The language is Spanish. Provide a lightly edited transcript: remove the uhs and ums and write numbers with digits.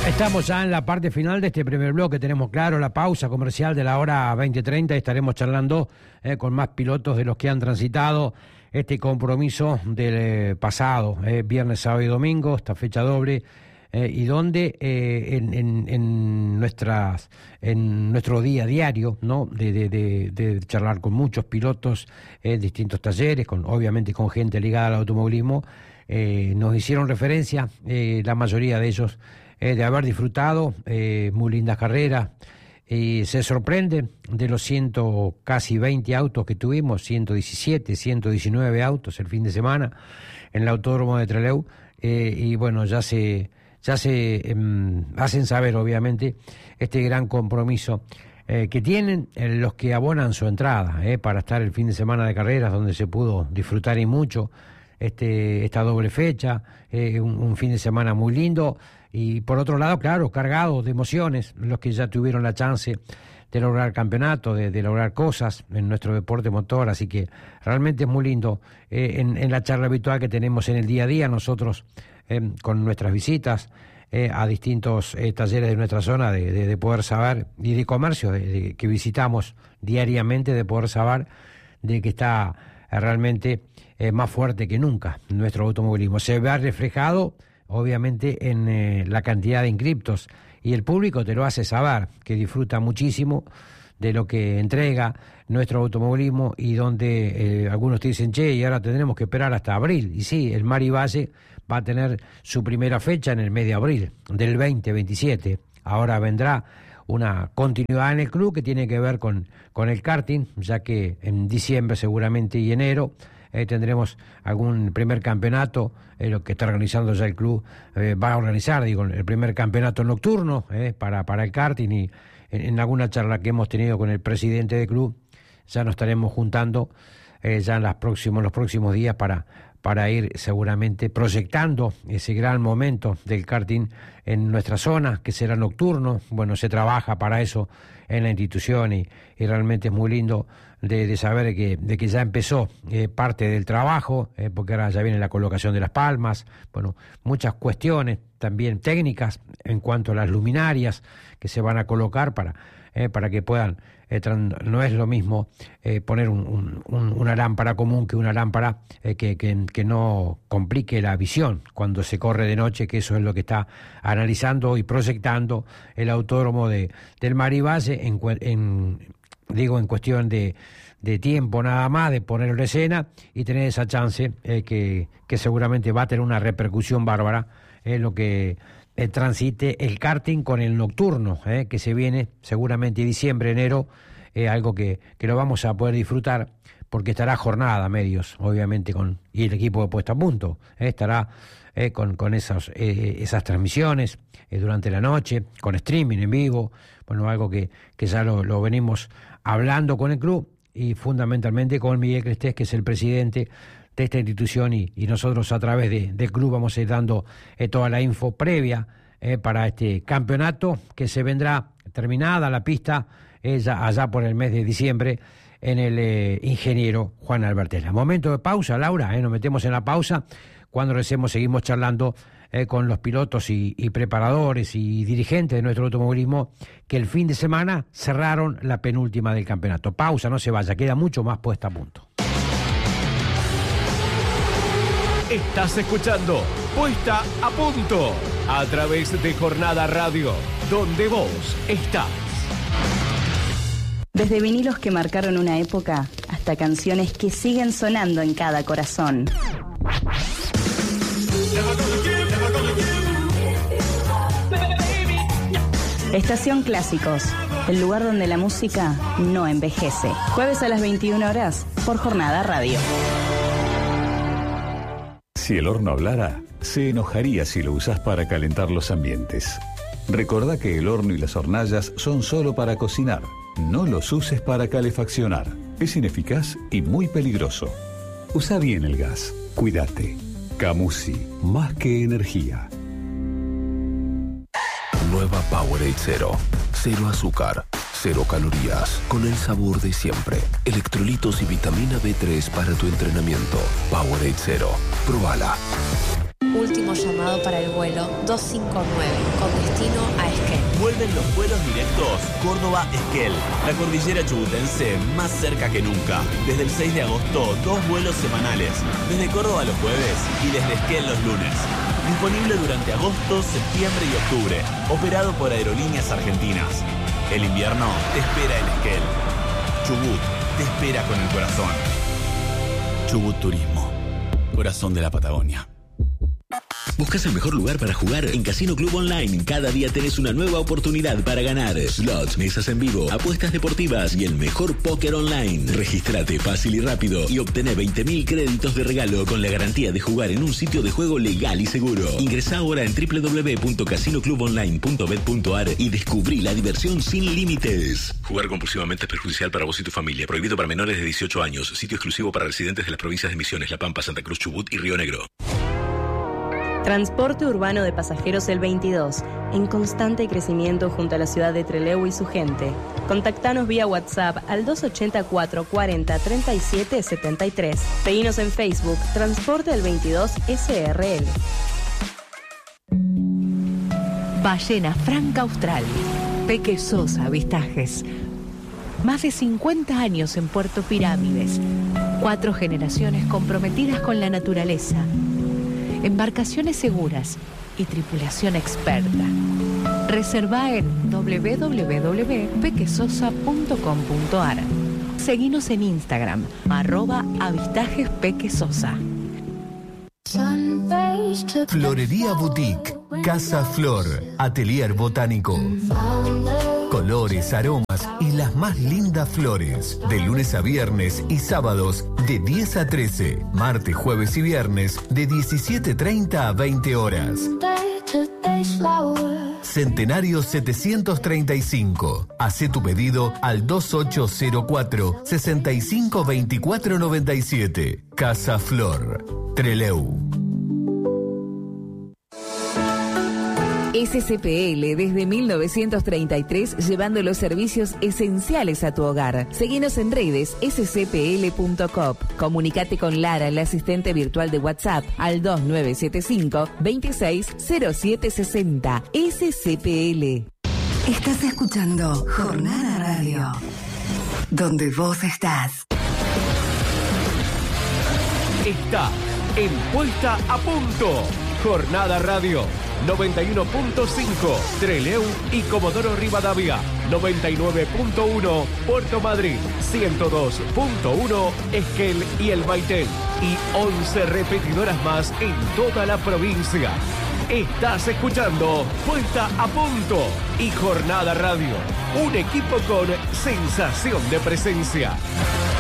Estamos ya en la parte final de este primer bloque. Tenemos claro la pausa comercial de la hora 20:30. Estaremos charlando con más pilotos de los que han transitado este compromiso del pasado viernes, sábado y domingo, esta fecha doble, y donde en nuestro día a diario, ¿no? de charlar con muchos pilotos en distintos talleres, obviamente con gente ligada al automovilismo, nos hicieron referencia, la mayoría de ellos, de haber disfrutado muy lindas carreras, y se sorprenden de los casi 20 autos que tuvimos, 117, 119 autos el fin de semana en el Autódromo de Trelew, y bueno, ya se hacen saber obviamente este gran compromiso que tienen los que abonan su entrada para estar el fin de semana de carreras, donde se pudo disfrutar y mucho esta doble fecha, un fin de semana muy lindo. Y por otro lado, claro, cargado de emociones, los que ya tuvieron la chance de lograr campeonato, de lograr cosas en nuestro deporte motor. Así que realmente es muy lindo en la charla habitual que tenemos en el día a día, nosotros con nuestras visitas a distintos talleres de nuestra zona, de poder saber, y de comercio que visitamos diariamente, de poder saber de que está realmente más fuerte que nunca nuestro automovilismo. Se ve reflejado obviamente en la cantidad de inscriptos, y el público te lo hace saber, que disfruta muchísimo de lo que entrega nuestro automovilismo, y donde algunos te dicen, che, y ahora tendremos que esperar hasta abril. Y sí, el Mari Valle va a tener su primera fecha en el mes de abril del 2027. Ahora vendrá una continuidad en el club que tiene que ver con el karting, ya que en diciembre seguramente y enero tendremos algún primer campeonato, lo que está organizando ya el club, va a organizar, el primer campeonato nocturno para el karting, y en alguna charla que hemos tenido con el presidente del club, ya nos estaremos juntando ya en los próximos días para ir seguramente proyectando ese gran momento del karting en nuestra zona, que será nocturno. Bueno, se trabaja para eso en la institución, y realmente es muy lindo de saber de que ya empezó parte del trabajo, porque ahora ya viene la colocación de las palmas, bueno, muchas cuestiones también técnicas en cuanto a las luminarias que se van a colocar para que puedan, no es lo mismo poner una lámpara común que una lámpara que no complique la visión cuando se corre de noche, que eso es lo que está analizando y proyectando el autódromo del Mari Valle en cuestión de tiempo nada más, de ponerlo en escena y tener esa chance que seguramente va a tener una repercusión bárbara en lo que transite el karting con el nocturno, que se viene seguramente diciembre, enero, algo que lo vamos a poder disfrutar, porque estará jornada medios, obviamente, y el equipo de puesta a punto estará con esas transmisiones durante la noche, con streaming en vivo, bueno, algo que ya lo venimos hablando con el club, y fundamentalmente con Miguel Crestés, que es el presidente de esta institución, y nosotros a través del club vamos a ir dando toda la info previa para este campeonato, que se vendrá terminada la pista allá por el mes de diciembre en el ingeniero Juan Albertela. Momento de pausa, Laura, nos metemos en la pausa. Cuando regresemos seguimos charlando con los pilotos y preparadores y dirigentes de nuestro automovilismo, que el fin de semana cerraron la penúltima del campeonato. Pausa, no se vaya, queda mucho más puesta a punto. Estás escuchando Puesta a Punto a través de Jornada Radio, donde vos estás. Desde vinilos que marcaron una época hasta canciones que siguen sonando en cada corazón. Estación Clásicos, el lugar donde la música no envejece. Jueves a las 21 horas por Jornada Radio. Si el horno hablara, se enojaría si lo usás para calentar los ambientes. Recordá que el horno y las hornallas son solo para cocinar. No los uses para calefaccionar. Es ineficaz y muy peligroso. Usa bien el gas. Cuídate. Camusi, más que energía. Nueva Powerade Zero. Cero azúcar, cero calorías, con el sabor de siempre. Electrolitos y vitamina B3 para tu entrenamiento. Powerade Zero. Probala. último llamado para el vuelo 259 con destino a Esquel. Vuelven los vuelos directos Córdoba-Esquel, la cordillera chubutense más cerca que nunca. Desde el 6 de agosto, 2 vuelos semanales, desde Córdoba los jueves y desde Esquel los lunes. Disponible durante agosto, septiembre y octubre, operado por Aerolíneas Argentinas. El invierno te espera en Esquel. Chubut te espera con el corazón. Chubut Turismo, corazón de la Patagonia. ¿Buscas el mejor lugar para jugar? En Casino Club Online cada día tenés una nueva oportunidad para ganar. Slots, mesas en vivo, apuestas deportivas y el mejor póker online. Regístrate fácil y rápido y obtené 20.000 créditos de regalo con la garantía de jugar en un sitio de juego legal y seguro. Ingresá ahora en www.casinoclubonline.bet.ar y descubrí la diversión sin límites. Jugar compulsivamente es perjudicial para vos y tu familia. Prohibido para menores de 18 años. Sitio exclusivo para residentes de las provincias de Misiones, La Pampa, Santa Cruz, Chubut y Río Negro. Transporte urbano de pasajeros El 22, en constante crecimiento junto a la ciudad de Trelew y su gente. Contactanos vía WhatsApp al 284 40 37 73. Seguinos en Facebook, Transporte El 22 SRL. Ballena Franca Austral, Peque Sosa Avistajes. Más de 50 años en Puerto Pirámides. 4 generaciones comprometidas con la naturaleza. Embarcaciones seguras y tripulación experta. Reserva en www.pequesosa.com.ar. Seguinos en Instagram, @avistajespquesosa. Florería Boutique, Casa Flor, Atelier Botánico. Colores, aromas y las más lindas flores. De lunes a viernes y sábados de 10 a 13. Martes, jueves y viernes de 17:30 a 20 horas. Centenario 735. Hacé tu pedido al 2804 652497. Casa Flor, Trelew. SCPL desde 1933 llevando los servicios esenciales a tu hogar. Seguinos en redes scpl.coop. Comunicate con Lara, la asistente virtual de WhatsApp, al 2975 260760. SCPL. Estás escuchando Jornada Radio, donde vos estás. Está en Puesta a Punto. Jornada Radio 91.5 Trelew y Comodoro Rivadavia, 99.1 Puerto Madryn, 102.1 Esquel y El Baitel y 11 repetidoras más en toda la provincia. Estás escuchando Puesta a Punto y Jornada Radio, un equipo con sensación de presencia.